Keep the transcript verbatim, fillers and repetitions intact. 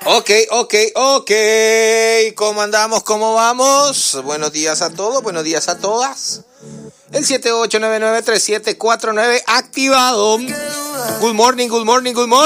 Ok, ok, ok. ¿Cómo andamos? ¿Cómo vamos? Buenos días a todos, buenos días a todas. El siete ocho nueve nueve tres siete cuatro nueve activado. Good morning, good morning, good morning.